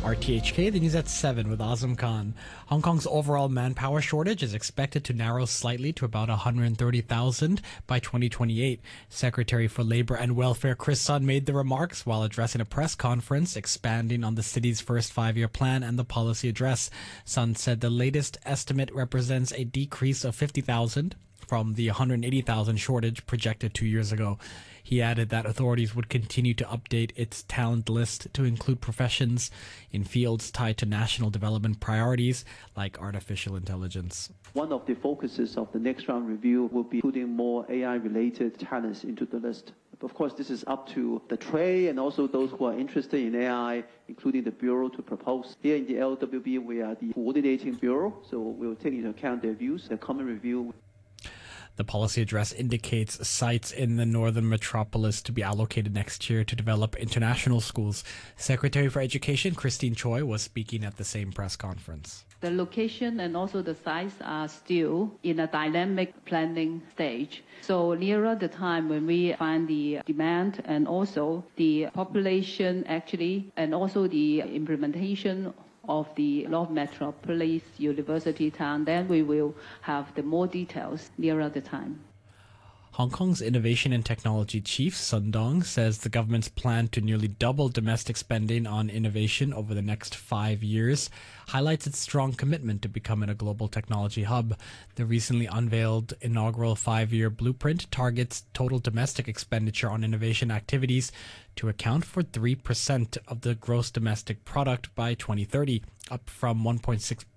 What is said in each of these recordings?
RTHK, the news at 7 with Azam Khan. Hong Kong's overall manpower shortage is expected to narrow slightly to about 130,000 by 2028. Secretary for Labour and Welfare Chris Sun made the remarks while addressing a press conference expanding on the city's first five-year plan and the policy address. Sun said the latest estimate represents a decrease of 50,000 from the 180,000 shortage projected 2 years ago. He added that authorities would continue to update its talent list to include professions in fields tied to national development priorities like artificial intelligence. One of the focuses of the next round review will be putting more AI-related talents into the list. Of course, this is up to the trade and also those who are interested in AI, including the Bureau, to propose. Here in the LWB, we are the coordinating bureau, so we'll take into account their views, the common review. The policy address indicates sites in the northern metropolis to be allocated next year to develop international schools. Secretary for Education Christine Choi was speaking at the same press conference. The location and also the size are still in a dynamic planning stage. So nearer the time when we find the demand and also the population actually, and also the implementation of the North Metropolis University Town, then we will have the more details nearer the time. Hong Kong's Innovation and Technology Chief, Sun Dong, says the government's plan to nearly double domestic spending on innovation over the next 5 years highlights its strong commitment to becoming a global technology hub. The recently unveiled inaugural 5-year blueprint targets total domestic expenditure on innovation activities to account for 3% of the gross domestic product by 2030, up from 1.63%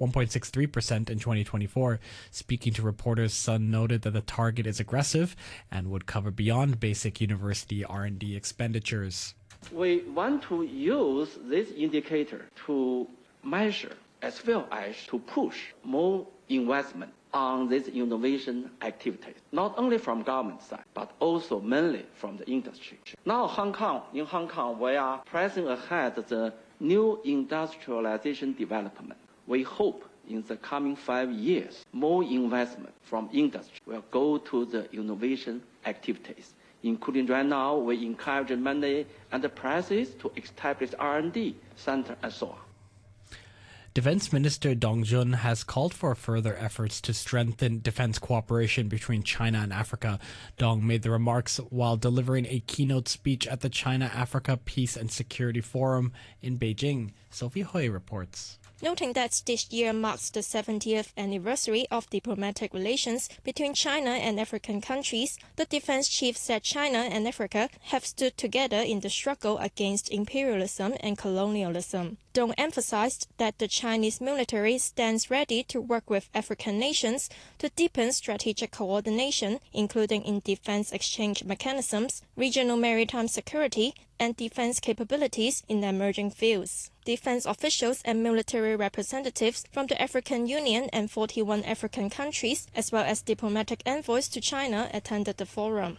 in 2024. Speaking to reporters, Sun noted that the target is aggressive and would cover beyond basic university R&D expenditures. We want to use this indicator to measure as well as to push more investment on this innovation activities, not only from government side, but also mainly from the industry. Now in Hong Kong, we are pressing ahead the new industrialization development. We hope in the coming 5 years, more investment from industry will go to the innovation activities, including right now we encourage many enterprises to establish R&D center and so on. Defense Minister Dong Jun has called for further efforts to strengthen defense cooperation between China and Africa. Dong made the remarks while delivering a keynote speech at the China-Africa Peace and Security Forum in Beijing. Sophie Hui reports. Noting that this year marks the 70th anniversary of diplomatic relations between China and African countries, the defense chief said China and Africa have stood together in the struggle against imperialism and colonialism. Dong emphasized that the Chinese military stands ready to work with African nations to deepen strategic coordination, including in defense exchange mechanisms, regional maritime security, and defense capabilities in emerging fields. Defense officials and military representatives from the African Union and 41 African countries, as well as diplomatic envoys to China, attended the forum.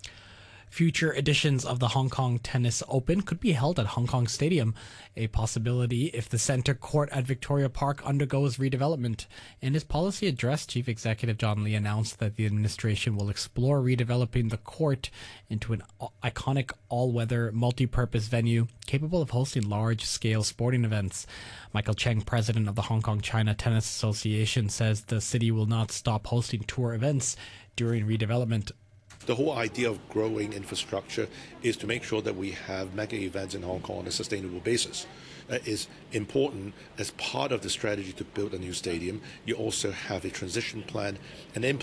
Future editions of the Hong Kong Tennis Open could be held at Hong Kong Stadium, a possibility if the centre court at Victoria Park undergoes redevelopment. In his policy address, Chief Executive John Lee announced that the administration will explore redeveloping the court into an iconic all-weather multi-purpose venue capable of hosting large-scale sporting events. Michael Cheng, president of the Hong Kong China Tennis Association, says the city will not stop hosting tour events during redevelopment. The whole idea of growing infrastructure is to make sure that we have mega events in Hong Kong on a sustainable basis. That is important as part of the strategy to build a new stadium. You also have a transition plan and